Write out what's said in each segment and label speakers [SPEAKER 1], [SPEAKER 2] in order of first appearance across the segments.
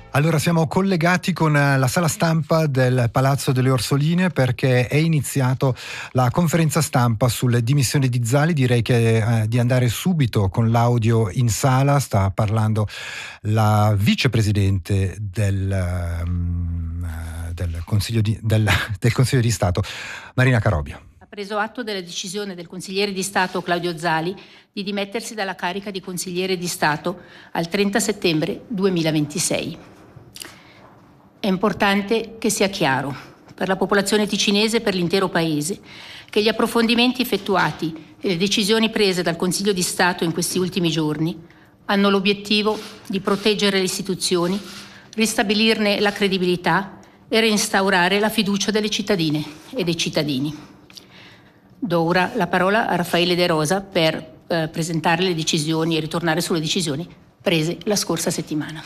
[SPEAKER 1] Allora siamo collegati con la sala stampa del Palazzo delle Orsoline perché è iniziato la conferenza stampa sulle dimissioni di Zali. Direi che di andare subito con l'audio in sala. Sta parlando la vicepresidente del Consiglio di Stato, Marina Carobio.
[SPEAKER 2] Ha preso atto della decisione del consigliere di Stato Claudio Zali di dimettersi dalla carica di consigliere di Stato al 30 settembre 2026. È importante che sia chiaro per la popolazione ticinese e per l'intero Paese che gli approfondimenti effettuati e le decisioni prese dal Consiglio di Stato in questi ultimi giorni hanno l'obiettivo di proteggere le istituzioni, ristabilirne la credibilità e reinstaurare la fiducia delle cittadine e dei cittadini. Do ora la parola a Raffaele De Rosa per presentare le decisioni e ritornare sulle decisioni prese la scorsa settimana.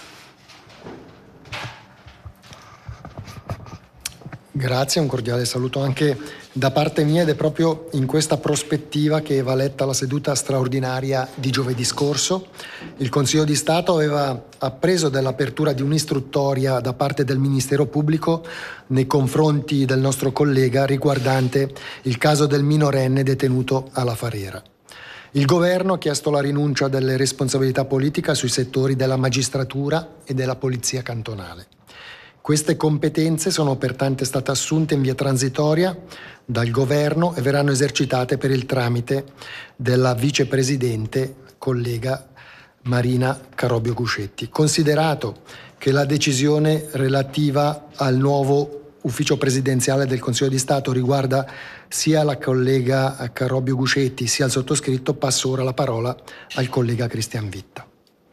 [SPEAKER 3] Grazie, un cordiale saluto anche da parte mia ed è proprio in questa prospettiva che va letta la seduta straordinaria di giovedì scorso. Il Consiglio di Stato aveva appreso dell'apertura di un'istruttoria da parte del Ministero Pubblico nei confronti del nostro collega riguardante il caso del minorenne detenuto alla Farera. Il governo ha chiesto la rinuncia delle responsabilità politiche sui settori della magistratura e della polizia cantonale. Queste competenze sono pertanto state assunte in via transitoria dal governo e verranno esercitate per il tramite della vicepresidente collega Marina Carobio Guscetti. Considerato che la decisione relativa al nuovo ufficio presidenziale del Consiglio di Stato riguarda sia la collega Carobio Guscetti sia il sottoscritto, passo ora la parola al collega Cristian Vitta.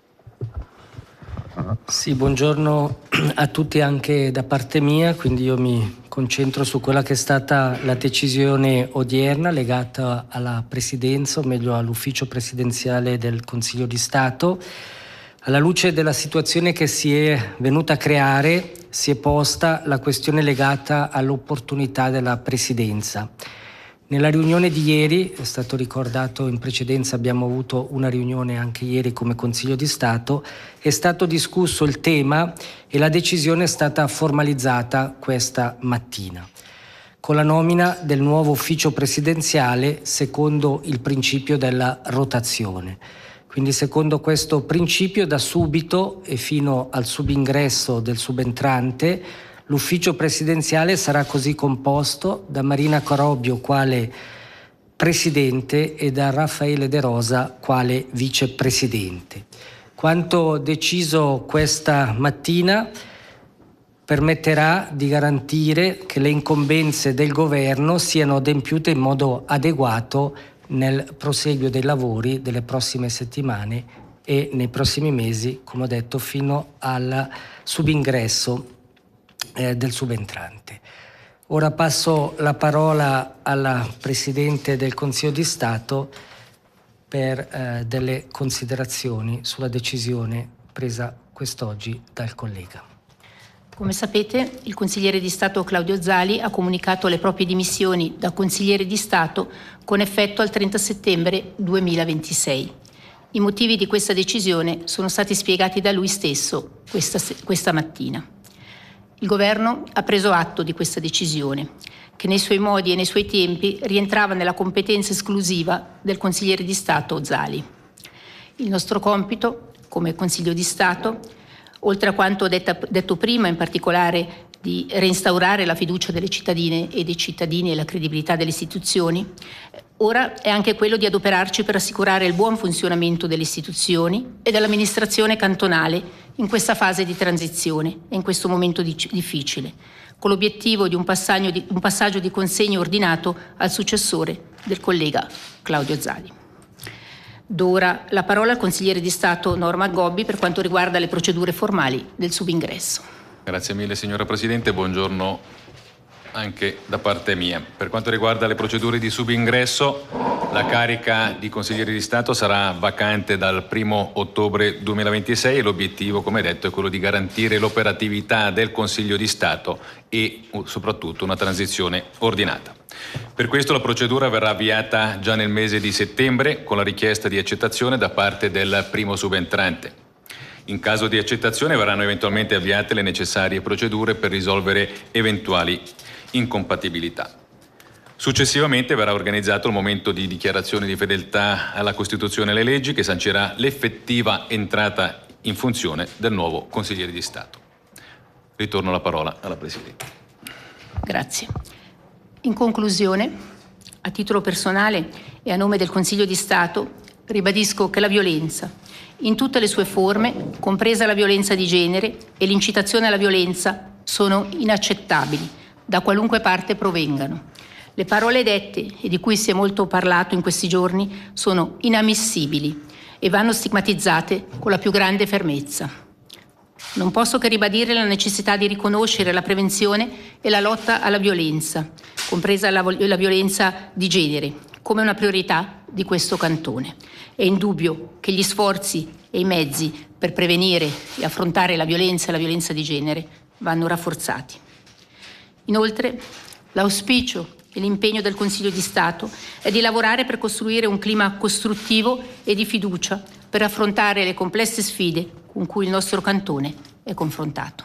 [SPEAKER 4] Sì, buongiorno a tutti anche da parte mia, quindi io mi concentro su quella che è stata la decisione odierna legata alla presidenza, o meglio all'ufficio presidenziale del Consiglio di Stato. Alla luce della situazione che si è venuta a creare, si è posta la questione legata all'opportunità della presidenza. Nella riunione di ieri, è stato ricordato in precedenza, abbiamo avuto una riunione anche ieri come Consiglio di Stato, è stato discusso il tema e la decisione è stata formalizzata questa mattina, con la nomina del nuovo ufficio presidenziale secondo il principio della rotazione. Quindi secondo questo principio da subito e fino al subingresso del subentrante l'ufficio presidenziale sarà così composto da Marina Carobio quale presidente e da Raffaele De Rosa quale vicepresidente. Quanto deciso questa mattina permetterà di garantire che le incombenze del governo siano adempiute in modo adeguato nel proseguio dei lavori delle prossime settimane e nei prossimi mesi, come ho detto, fino al subingresso del subentrante. Ora passo la parola alla Presidente del Consiglio di Stato per delle considerazioni sulla decisione presa quest'oggi dal collega.
[SPEAKER 2] Come sapete, il consigliere di Stato Claudio Zali ha comunicato le proprie dimissioni da consigliere di Stato con effetto al 30 settembre 2026. I motivi di questa decisione sono stati spiegati da lui stesso questa mattina. Il governo ha preso atto di questa decisione, che nei suoi modi e nei suoi tempi rientrava nella competenza esclusiva del consigliere di Stato Zali. Il nostro compito, come Consiglio di Stato, oltre a quanto detto prima, in particolare di reinstaurare la fiducia delle cittadine e dei cittadini e la credibilità delle istituzioni, ora è anche quello di adoperarci per assicurare il buon funzionamento delle istituzioni e dell'amministrazione cantonale in questa fase di transizione e in questo momento difficile, con l'obiettivo di un passaggio di consegna ordinato al successore del collega Claudio Zali. Do ora la parola al consigliere di Stato Norma Gobbi per quanto riguarda le procedure formali del subingresso.
[SPEAKER 5] Grazie mille signora Presidente, buongiorno anche da parte mia. Per quanto riguarda le procedure di subingresso, la carica di consigliere di Stato sarà vacante dal 1 ottobre 2026 e l'obiettivo, come detto, è quello di garantire l'operatività del Consiglio di Stato e soprattutto una transizione ordinata. Per questo la procedura verrà avviata già nel mese di settembre con la richiesta di accettazione da parte del primo subentrante. In caso di accettazione verranno eventualmente avviate le necessarie procedure per risolvere eventuali incompatibilità. Successivamente verrà organizzato il momento di dichiarazione di fedeltà alla Costituzione e alle leggi, che sancirà l'effettiva entrata in funzione del nuovo Consigliere di Stato. Ritorno la parola alla Presidente.
[SPEAKER 2] Grazie. In conclusione, a titolo personale e a nome del Consiglio di Stato, ribadisco che la violenza, in tutte le sue forme, compresa la violenza di genere e l'incitazione alla violenza, sono inaccettabili, da qualunque parte provengano. Le parole dette, e di cui si è molto parlato in questi giorni, sono inammissibili e vanno stigmatizzate con la più grande fermezza. Non posso che ribadire la necessità di riconoscere la prevenzione e la lotta alla violenza, compresa la violenza di genere, come una priorità di questo cantone. È indubbio che gli sforzi e i mezzi per prevenire e affrontare la violenza e la violenza di genere vanno rafforzati. Inoltre, l'auspicio e l'impegno del Consiglio di Stato è di lavorare per costruire un clima costruttivo e di fiducia per affrontare le complesse sfide con cui il nostro cantone è confrontato.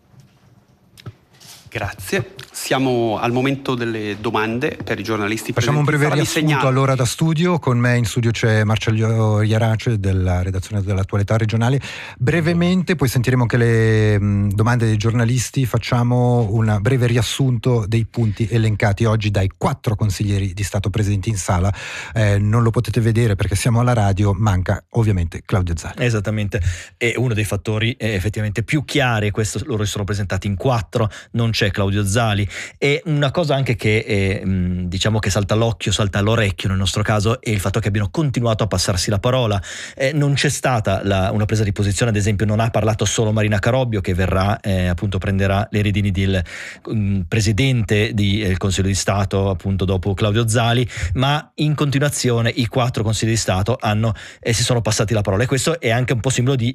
[SPEAKER 6] Grazie. Siamo al momento delle domande per i giornalisti.
[SPEAKER 1] Facciamo un breve riassunto allora da studio. Con me in studio c'è Marcello Iarace della redazione dell'Attualità Regionale. Brevemente, poi sentiremo anche le domande dei giornalisti. Facciamo un breve riassunto dei punti elencati oggi dai 4 consiglieri di Stato presenti in sala. Non lo potete vedere perché siamo alla radio, manca ovviamente Claudio Zali.
[SPEAKER 7] Esattamente, è uno dei fattori effettivamente più chiari. Questo, loro sono presentati in 4, non c'è Claudio Zali. E una cosa anche che diciamo che salta all'occhio, salta all'orecchio nel nostro caso, è il fatto che abbiano continuato a passarsi la parola. Non c'è stata una presa di posizione, ad esempio non ha parlato solo Marina Carobbio, che verrà appunto prenderà le redini del presidente del Consiglio di Stato appunto dopo Claudio Zali, ma in continuazione i 4 consigli di Stato si sono passati la parola, e questo è anche un po' simbolo di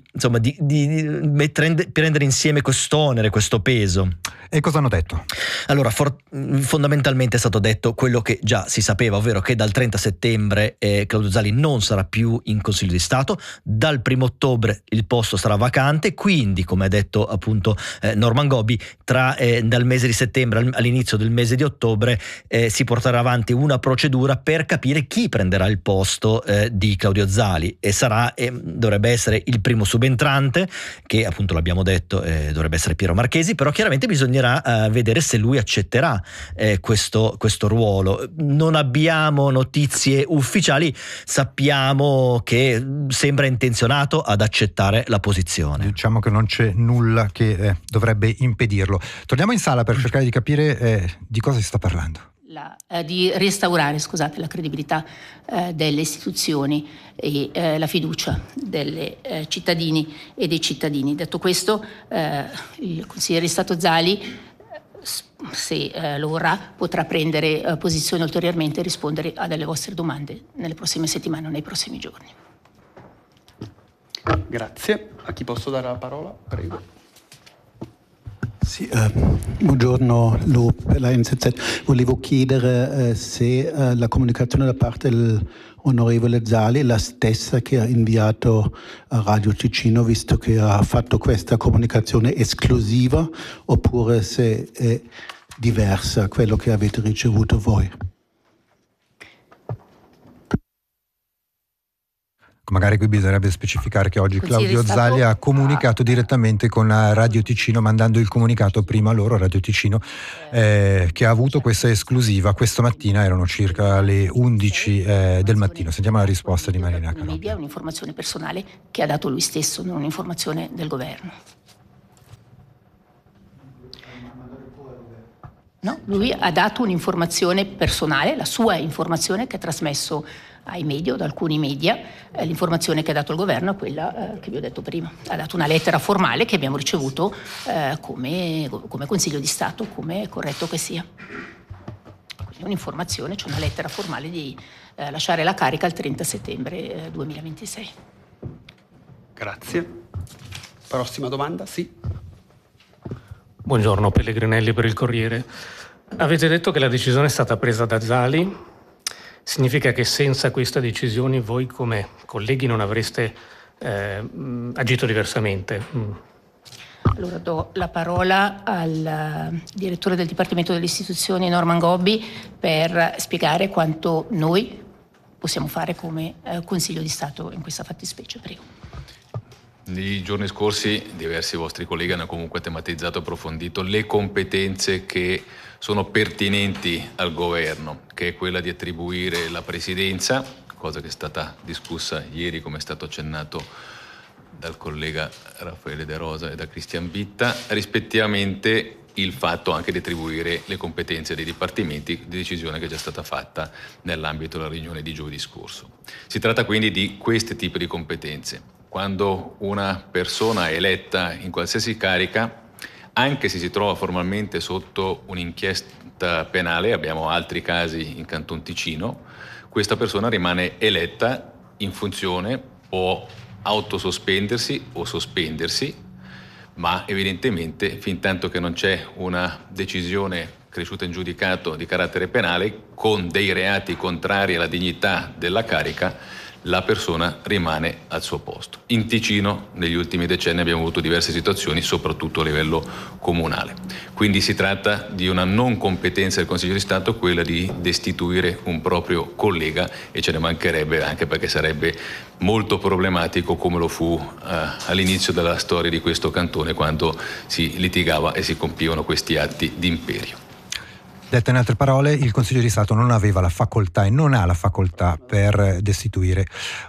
[SPEAKER 7] prendere insieme quest'onere, questo peso.
[SPEAKER 1] E cosa hanno detto?
[SPEAKER 7] Allora, fondamentalmente è stato detto quello che già si sapeva, ovvero che dal 30 settembre Claudio Zali non sarà più in Consiglio di Stato, dal 1 ottobre il posto sarà vacante, quindi, come ha detto appunto Norman Gobbi, dal mese di settembre all'inizio del mese di ottobre si porterà avanti una procedura per capire chi prenderà il posto di Claudio Zali, e dovrebbe essere il primo subentrante, che appunto l'abbiamo detto dovrebbe essere Piero Marchesi, però chiaramente bisognerà vedere se lui accetterà questo ruolo. Non abbiamo notizie ufficiali, sappiamo che sembra intenzionato ad accettare la posizione. Diciamo che non c'è nulla che dovrebbe impedirlo. Torniamo in sala per cercare di capire di cosa si sta parlando.
[SPEAKER 2] Di restaurare, la credibilità delle istituzioni e la fiducia delle cittadini e dei cittadini. Detto questo, il consigliere di Stato Zali, se lo vorrà, potrà prendere posizione ulteriormente e rispondere a delle vostre domande nelle prossime settimane o nei prossimi giorni.
[SPEAKER 6] Grazie. A chi posso dare la parola? Prego.
[SPEAKER 8] Sì, buongiorno, Lo per la NZZ. Volevo chiedere se la comunicazione da parte dell'onorevole Zali è la stessa che ha inviato a Radio Ticino, visto che ha fatto questa comunicazione esclusiva, oppure se è diversa quello che avete ricevuto voi.
[SPEAKER 1] Magari qui bisognerebbe specificare che oggi Claudio Zali ha comunicato direttamente con Radio Ticino, mandando il comunicato prima loro, Radio Ticino, che ha avuto questa esclusiva. Questa mattina erano circa le 11 del mattino. Sentiamo la risposta di Marina Carobbio.
[SPEAKER 2] È un'informazione personale che ha dato lui stesso, non un'informazione del governo. No, lui ha dato un'informazione personale, la sua informazione, che ha trasmesso ai media o ad alcuni media. L'informazione che ha dato il governo è quella che vi ho detto prima. Ha dato una lettera formale che abbiamo ricevuto come Consiglio di Stato, come è corretto che sia. Quindi un'informazione, cioè una lettera formale di lasciare la carica il 30 settembre 2026.
[SPEAKER 6] Grazie. Prossima domanda, sì.
[SPEAKER 9] Buongiorno, Pellegrinelli per il Corriere. Avete detto che la decisione è stata presa da Zali. Significa che senza questa decisione voi come colleghi non avreste agito diversamente.
[SPEAKER 2] Allora do la parola al direttore del Dipartimento delle Istituzioni, Norman Gobbi, per spiegare quanto noi possiamo fare come Consiglio di Stato in questa fattispecie. Prego.
[SPEAKER 5] Nei giorni scorsi diversi vostri colleghi hanno comunque tematizzato e approfondito le competenze che sono pertinenti al governo, che è quella di attribuire la presidenza, cosa che è stata discussa ieri, come è stato accennato dal collega Raffaele De Rosa e da Cristian Bitta, rispettivamente il fatto anche di attribuire le competenze dei dipartimenti, di decisione che è già stata fatta nell'ambito della riunione di giovedì scorso. Si tratta quindi di questi tipi di competenze. Quando una persona è eletta in qualsiasi carica, anche se si trova formalmente sotto un'inchiesta penale, abbiamo altri casi in Canton Ticino, questa persona rimane eletta in funzione, può autosospendersi o sospendersi, ma evidentemente fin tanto che non c'è una decisione cresciuta in giudicato di carattere penale con dei reati contrari alla dignità della carica, la persona rimane al suo posto. In Ticino negli ultimi decenni abbiamo avuto diverse situazioni, soprattutto a livello comunale. Quindi si tratta di una non competenza del Consiglio di Stato, quella di destituire un proprio collega, e ce ne mancherebbe, anche perché sarebbe molto problematico come lo fu all'inizio della storia di questo cantone, quando si litigava e si compivano questi atti di imperio.
[SPEAKER 1] Dette in altre parole, il Consiglio di Stato non aveva la facoltà e non ha la facoltà per destituire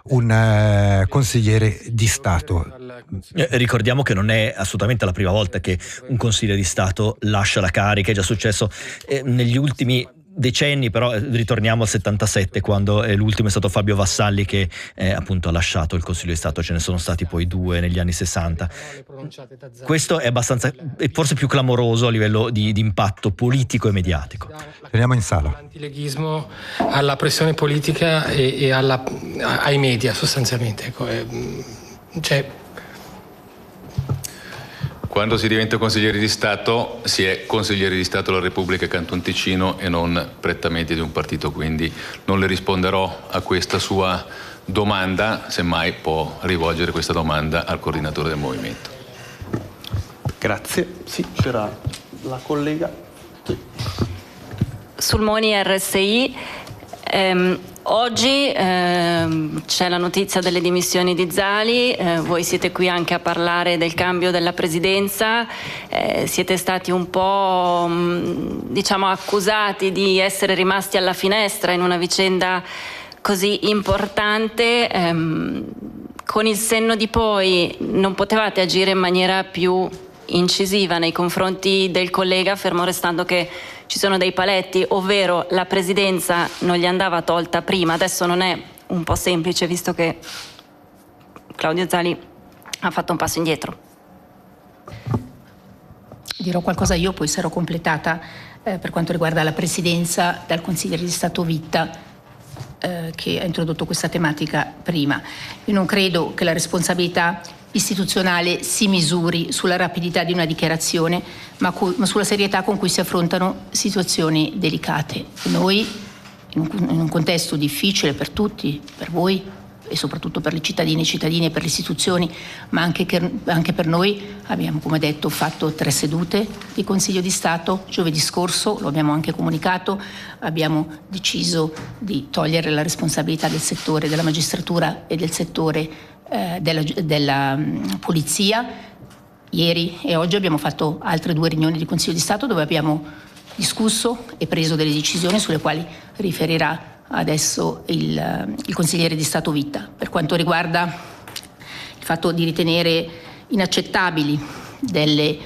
[SPEAKER 1] un consigliere di Stato.
[SPEAKER 7] Ricordiamo che non è assolutamente la prima volta che un consigliere di Stato lascia la carica, è già successo negli ultimi decenni, però ritorniamo al 77, quando l'ultimo è stato Fabio Vassalli, che appunto ha lasciato il Consiglio di Stato. Ce ne sono stati poi 2 negli anni 60. Questo è abbastanza, è forse più clamoroso a livello di impatto politico e mediatico.
[SPEAKER 1] Torniamo in sala.
[SPEAKER 10] All'antileghismo, alla pressione politica e ai media sostanzialmente. Ecco,
[SPEAKER 5] Quando si diventa consigliere di Stato, si è consigliere di Stato della Repubblica Canton Ticino e non prettamente di un partito, quindi non le risponderò a questa sua domanda, semmai può rivolgere questa domanda al coordinatore del movimento.
[SPEAKER 6] Grazie. Sì, c'era la collega. Sì.
[SPEAKER 11] Sulmoni, RSI. Oggi c'è la notizia delle dimissioni di Zali, voi siete qui anche a parlare del cambio della presidenza, siete stati un po' accusati di essere rimasti alla finestra in una vicenda così importante. Con il senno di poi non potevate agire in maniera più incisiva nei confronti del collega, fermo restando che ci sono dei paletti, ovvero la presidenza non gli andava tolta prima. Adesso non è un po' semplice, visto che Claudio Zali ha fatto un passo indietro.
[SPEAKER 2] Dirò qualcosa io, poi sarò completata per quanto riguarda la presidenza dal consigliere di Stato Vitta, che ha introdotto questa tematica prima. Io non credo che la responsabilità istituzionale si misuri sulla rapidità di una dichiarazione, ma sulla serietà con cui si affrontano situazioni delicate. Noi, in un contesto difficile per tutti, per voi e soprattutto per le cittadine e cittadini e per le istituzioni, ma anche per noi, abbiamo, come detto, fatto 3 sedute di Consiglio di Stato. Giovedì scorso, lo abbiamo anche comunicato, abbiamo deciso di togliere la responsabilità del settore della magistratura e del settore della polizia. Ieri e oggi abbiamo fatto altre 2 riunioni di Consiglio di Stato dove abbiamo discusso e preso delle decisioni sulle quali riferirà adesso il consigliere di Stato Vitta. Per quanto riguarda il fatto di ritenere inaccettabili delle